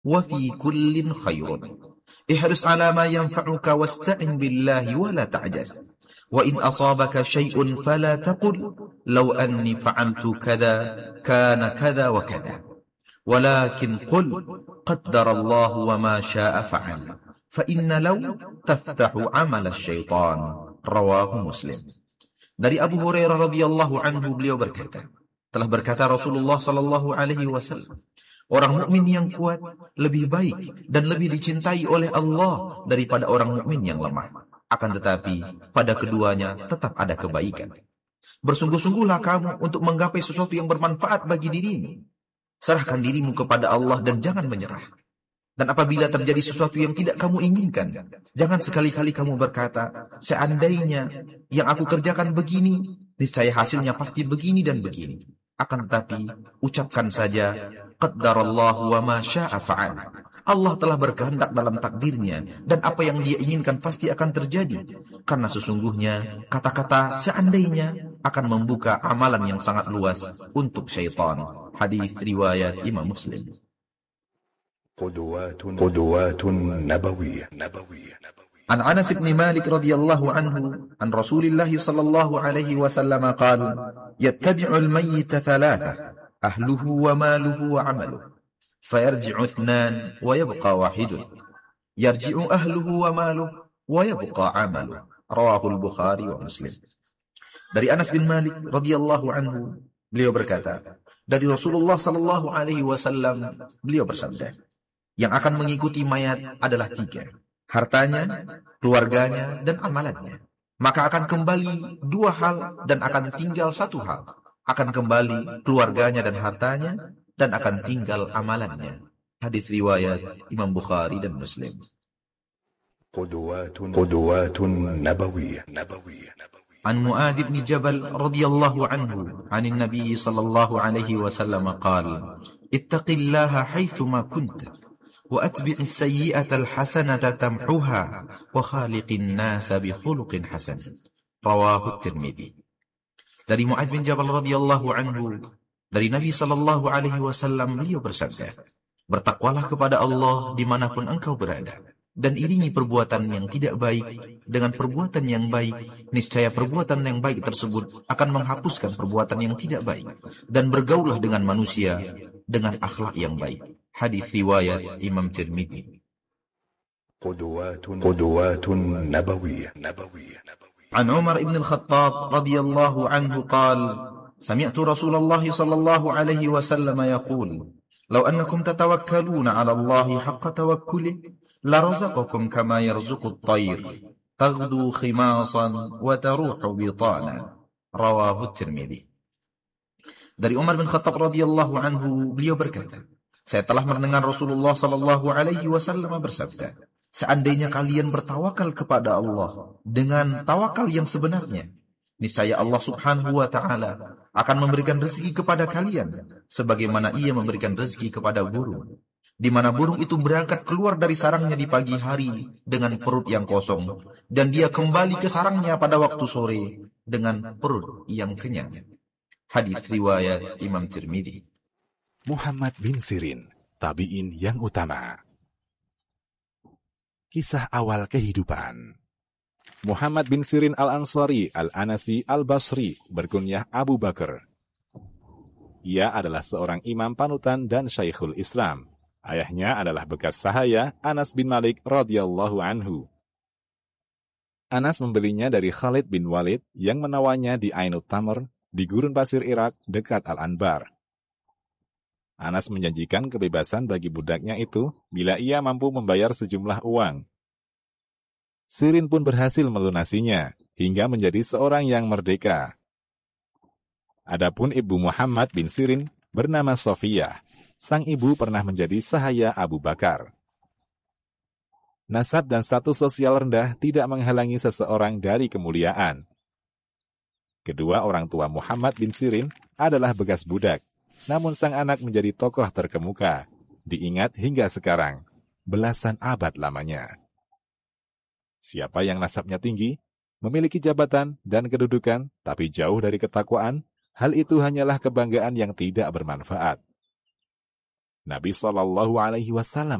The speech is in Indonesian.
وفي كل خير. احرص على ما ينفعك واستعن بالله ولا تعجز. وإن أصابك شيء فلا تقل لو أني فعلت كذا كان كذا وكذا، ولكن قل قدر الله وما شاء فعل، فإن لو تفتح عمل الشيطان. رواه مسلم. Dari Abu Hurairah radhiyallahu anhu, beliau berkata, telah berkata Rasulullah sallallahu alaihi wasallam, orang mukmin yang kuat lebih baik dan lebih dicintai oleh Allah daripada orang mukmin yang lemah. Akan tetapi pada keduanya tetap ada kebaikan. Bersungguh-sungguhlah kamu untuk menggapai sesuatu yang bermanfaat bagi dirimu. Serahkan dirimu kepada Allah dan jangan menyerah. Dan apabila terjadi sesuatu yang tidak kamu inginkan, jangan sekali-kali kamu berkata, seandainya yang aku kerjakan begini, niscaya hasilnya pasti begini dan begini. Akan tetapi, ucapkan saja, qaddarallahu wa ma syaa fa'al. Allah telah berkehendak dalam takdirnya, dan apa yang dia inginkan pasti akan terjadi. Karena sesungguhnya, kata-kata seandainya akan membuka amalan yang sangat luas untuk syaitan. Hadis riwayat Imam Muslim. قدوات نبوية. عن أنس بن مالك رضي الله عنه عن رسول الله صلى الله عليه وسلم قال: يتبع الميت ثلاثة: أهله وماله وعمله، فيرجع اثنان ويبقى واحد، يرجع أهله وماله ويبقى عمله. رواه البخاري ومسلم. Dari Anas bin Malik radhiyallahu anhu, beliau berkata, dari Rasulullah sallallahu alaihi wasallam, beliau bersabda, yang akan mengikuti mayat adalah tiga: hartanya, keluarganya, dan amalannya. Maka akan kembali dua hal dan akan tinggal satu hal. Akan kembali keluarganya dan hartanya, dan akan tinggal amalannya. Hadis riwayat Imam Bukhari dan Muslim. قدوات نبوية. عن معاذ بن جبل رضي الله عنه عن النبي صلى الله عليه وسلم قال: اتق الله حيثما كنت، وأتبع السيئة الحسنة تمحوها، وخالق الناس بخلق حسن. رواه الترمذي. Dari Mu'adz bin Jabal radhiyallahu anhu, dari Nabi sallallahu alaihi wasallam, beliau bersabda, bertakwalah kepada Allah dimanapun engkau berada, dan iringi perbuatan yang tidak baik dengan perbuatan yang baik, niscaya perbuatan yang baik tersebut akan menghapuskan perbuatan yang tidak baik, dan bergaulah dengan manusia dengan akhlak yang baik. Hadis riwayat Imam Tirmidzi. قدوات نبوية. عن عمر بن الخطاب رضي الله عنه قال: سمعت رسول الله صلى الله عليه وسلم يقول: لو أنكم تتوكلون على الله حق توكله لرزقكم كما يرزق الطير تغدو خماصا وتروح بطانا. رواه الترمذي. Dari Umar bin Khattab radhiyallahu anhu, beliau berkata, saya telah mendengar Rasulullah sallallahu alaihi wasallam bersabda, seandainya kalian bertawakal kepada Allah dengan tawakal yang sebenarnya, niscaya Allah subhanahu wa ta'ala akan memberikan rezeki kepada kalian sebagaimana ia memberikan rezeki kepada burung, di mana burung itu berangkat keluar dari sarangnya di pagi hari dengan perut yang kosong, dan dia kembali ke sarangnya pada waktu sore dengan perut yang kenyang. Hadis riwayat Imam Tirmidzi. Muhammad bin Sirin, tabi'in yang utama. Kisah awal kehidupan. Muhammad bin Sirin al-Ansari al-Anasi al-Basri, berkunyah Abu Bakar. Ia adalah seorang imam panutan dan syaikhul Islam. Ayahnya adalah bekas sahaya Anas bin Malik radhiyallahu anhu. Anas membelinya dari Khalid bin Walid yang menawarnya di Ainut Tamr di gurun pasir Irak dekat Al-Anbar. Anas menjanjikan kebebasan bagi budaknya itu bila ia mampu membayar sejumlah uang. Sirin pun berhasil melunasinya hingga menjadi seorang yang merdeka. Adapun ibu Muhammad bin Sirin bernama Sofiyah. Sang ibu pernah menjadi sahaya Abu Bakar. Nasab dan status sosial rendah tidak menghalangi seseorang dari kemuliaan. Kedua orang tua Muhammad bin Sirin adalah bekas budak. Namun sang anak menjadi tokoh terkemuka, diingat hingga sekarang, belasan abad lamanya. Siapa yang nasabnya tinggi, memiliki jabatan dan kedudukan, tapi jauh dari ketakwaan, hal itu hanyalah kebanggaan yang tidak bermanfaat. Nabi Shallallahu Alaihi Wasallam